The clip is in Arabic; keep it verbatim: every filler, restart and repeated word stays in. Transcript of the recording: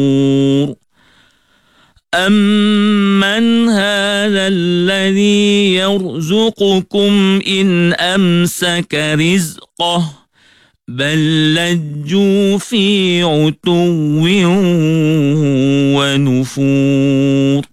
أَمَّنْ هَذَا الَّذِي يَرْزُقُكُمْ إِنْ أَمْسَكَ رِزْقَهُ بَل لَّجُّوا فِي عُتُوٍّ وَنُفُورٍ